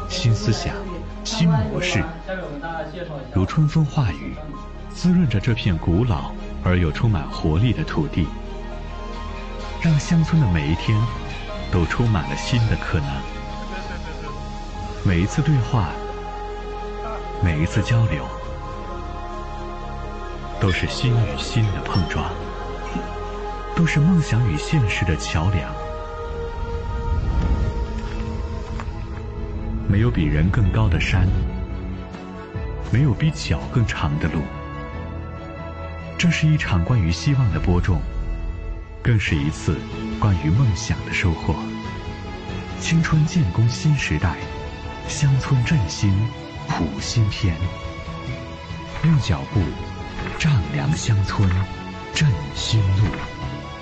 新思想、新模式，如春风化雨，滋润着这片古老而又充满活力的土地，让乡村的每一天都充满了新的可能。每一次对话，每一次交流，都是心与心的碰撞，都是梦想与现实的桥梁。没有比人更高的山，没有比脚更长的路。这是一场关于希望的播种，更是一次关于梦想的收获。青春建功新时代，乡村振兴谱新篇。用脚步丈量乡村，振新路。